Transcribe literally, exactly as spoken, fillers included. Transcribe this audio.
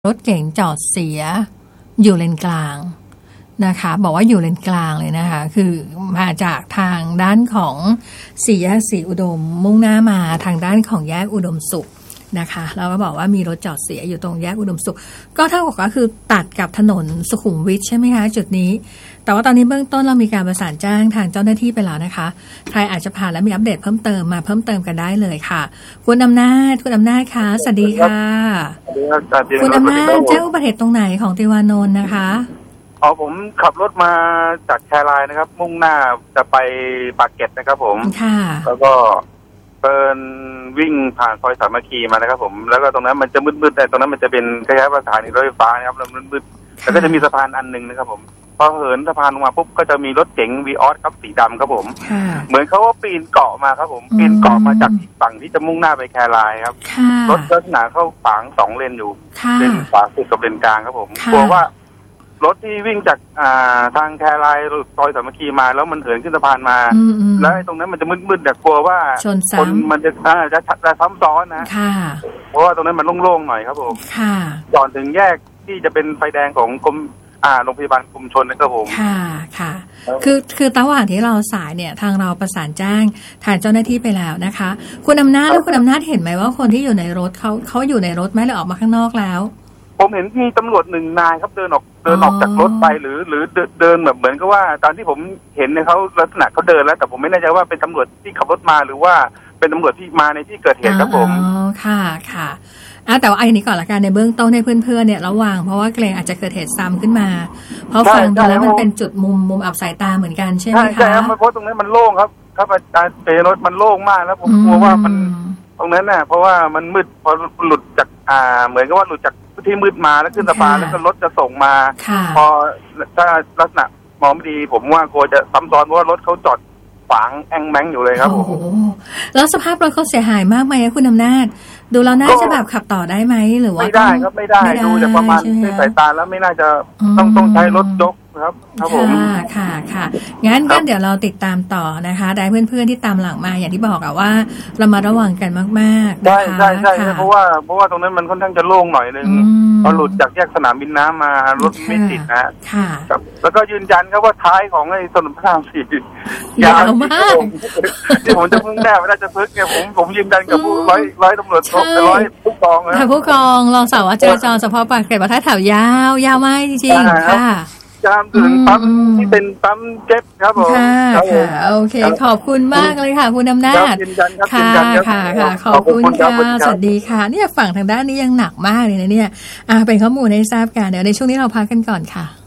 รถเก๋งจอดเสียอยู่เลนกลางนะคะบอกว่าอยู่เลนกลางเลยนะคะคือมาจากทางด้านของสี่แยกศรีอุดมมุ่งหน้ามาทางด้านของแยกอุดมสุขนะคะแล้วก็บอกว่ามีรถจอดเสียอยู่ตรงแยกอุดมสุขก็เท่ากับก็คือตัดกับถนนสุขุมวิทใช่ไหมคะจุดนี้แต่ว่าตอนนี้เบื้องต้นเรามีการประสานแจ้งทางเจ้าหน้าที่ไปแล้วนะคะใครอาจจะผ่านและมีอัปเดตเพิ่มเติมมาเพิ่มเติมกันได้เลยค่ะคุณอำนาจคุณอำนาจคะสวัสดีค่ะคุณอำนาจเจ้าอุบัติเหตุตรงไหนของติวานนท์นะคะอ๋อผมขับรถมาจากแครายนะครับมุ่งหน้าจะไปปากเกร็ดนะครับผมค่ะแล้วก็เดินวิ่งผ่านซอยสามัคคีมานะครับผมแล้วก็ตรงนั้นมันจะมืดๆแต่ตรงนั้นมันจะเป็นคล้ายๆสถานีรถไฟฟ้านะครับแล้วมืดๆแล้วก็จะมีสะพานอันนึงนะครับผมพอเหินสะพานลงมาปุ๊บก็จะมีรถเก๋งวีออสครับสีดำครับผมเหมือนเขาว่าปีนเกาะมาครับผมปีนเกาะมาจากฝั่งที่จะมุ่งหน้าไปแครายครับรถลักษณะเข้าขวางสองเลนอยู่เลนขวาสุดกับเลนกลางครับผมกลัวว่ารถที่วิ่งจากอ่าทางแครายซอยสามัคคีมาแล้วมันเหินขึ้นสะพานมาแล้วตรงนั้นมันจะมืดๆแต่กลัวว่าคนมันจะอ่าจะจะซ้ำซ้อนนะเพราะว่าตรงนั้นมันโล่งๆหน่อยครับผมก่อนถึงแยกที่จะเป็นไฟแดงของกรมอ่าโรงพยาบาลกรมชลนะครับผมค่ะค่ะคือคือระหว่างที่เราสายเนี่ยทางเราประสานแจ้งทางเจ้าหน้าที่ไปแล้วนะคะคุณอำนาจแล้วคุณอำนาจเห็นไหมว่าคนที่อยู่ในรถเขาเขาอยู่ในรถไหมหรือออกมาข้างนอกแล้วผมเห็นมีตำรวจหนึ่งนายครับเดินออกเดินออกจากรถไปหรือหรือเดินแบบเหมือนกับว่าตอนที่ผมเห็นเนี่ยเขาลักษณะเขาเดินแล้วแต่ผมไม่แน่ใจว่าเป็นตำรวจที่ขับรถมาหรือว่าเป็นตำรวจที่มาในที่เกิดเหตุครับผมอ๋อค่ะค่ะอ่ะแต่ว่าอันนี้ก่อนละกันในเบื้องต้นให้เพื่อนๆเนี่ยระวังเพราะว่าเกรงอาจจะเกิดเหตุซ้ำขึ้นมาเพราะฟังดูแล้วมันเป็นจุดมุมมุมอับสายตาเหมือนกันใช่ไหมคะใช่ครับเพราะตรงนั้นมันโล่งครับครับอาจารย์เปรถมันโล่งมากแล้วผมกลัวว่ามันตรงนั้นน่ะเพราะว่ามันมืดพอหลุดจากอ่าเหมือนกับว่าหลุดจากที่มืดมาแล้วขึ้นสะพานแล้วก็รถจะส่งมาพอถ้าลักษณะมองไม่ดีผมว่ากลัวจะซ้ำซ้อนเพราะว่ารถเขาจอดขวางแองแมงอยู่เลยครับผมแล้วสภาพรถเขาเสียหายมากไหมคุณอำนาจดูแล้วน่าจะแบบขับต่อได้ไหมหรือว่าไม่ได้ครับไม่ได้ดูจากประมาณที่สายตาแล้วไม่น่าจะต้องต้องใช้รถยกครับครับผมค่ะค่ะค่ะงั้นงั้นเดี๋ยวเราติดตามต่อนะคะได้เพื่อนๆที่ตามหลังมาอย่างที่บอกอะว่าเรามาระวังกันมากๆใช่ใช่ใช่เพราะว่าเพราะว่าตรงนั้นมันค่อนข้างจะโล่งหน่อยนึงพอหลุดจากแยกสนามบินน้ำมารถไม่ติดนะค่ะแล้วก็ยืนยันครับว่าท้ายของไอ้ถนนพระรามสี่ยาวมากที่ผมจะพึ่งแน่ไม่ได้จะพึ่งเนี่ยผมผมยืนยันกับผู้ร้อยร้อยตำรวจร้อยผู้กองนะผู้กองรองสารวัตรจราจรสพปากเกร็ดว่าท้ายแถวยาวยาวมากจริงๆค่ะจามถึงปั๊มที่เป็นปั๊มเจ็บครับผมค่ะค่ะโอเคขอบคุณมากเลยค่ะคุณอำนาจค่ะค่ะค่ะขอบคุณค่ะสวัสดีค่ะเนี่ยฝั่งทางด้านนี้ยังหนักมากเลยนะเนี่ยอ่าเป็นข้อมูลให้ทราบกันเดี๋ยวในช่วงนี้เราพักกันก่อนค่ะ